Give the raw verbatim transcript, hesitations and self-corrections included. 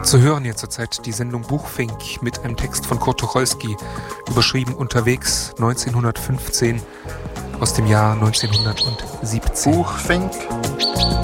Zu hören hier zurzeit die Sendung Buchfink mit einem Text von Kurt Tucholsky, überschrieben Unterwegs neunzehnhundertfünfzehn aus dem Jahr neunzehnhundertsiebzehn. Buchfink.